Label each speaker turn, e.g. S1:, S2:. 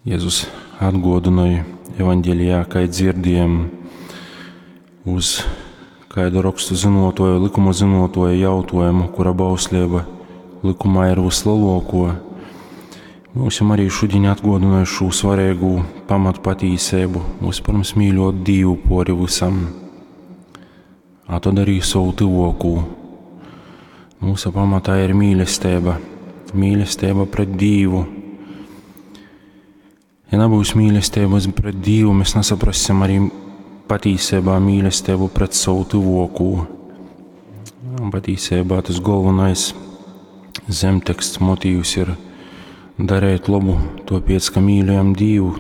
S1: Jēzus atgādināja evaņģēlijā, kā dzirdējām uz kādu rakstu zinotoju, likuma zinotoju jautājumu, kura bauslība likumā ir vislielākā. Mums arī šodien atgādināja šo svarīgu pamatu patīsību, vispirms mīļot Dievu pāri visam, a tad arī savu tuvāku. Mūsu pamatā ir mīlestība pret Dievu. Ja nebūs mīlestības pret Dievu, mēs nesaprasim arī patīsībā mīlestību pret savu tuvāku. Patīsībā tas galvenais zemteksts motīvs ir darīt labu, tāpēc, ka mīlējam Dievu,